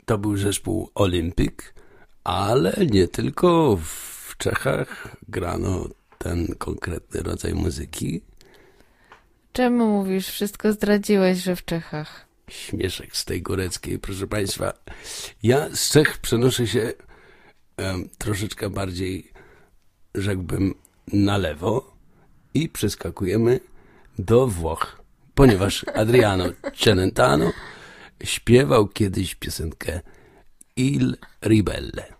to był zespół Olympic, ale nie tylko w Czechach grano ten konkretny rodzaj muzyki. Czemu mówisz? Wszystko zdradziłeś, że w Czechach. Śmieszek z tej góreckiej, proszę Państwa. Ja z Czech przenoszę się troszeczkę bardziej, rzekłbym, na lewo i przeskakujemy do Włoch, ponieważ Adriano Celentano śpiewał kiedyś piosenkę Il Ribelle.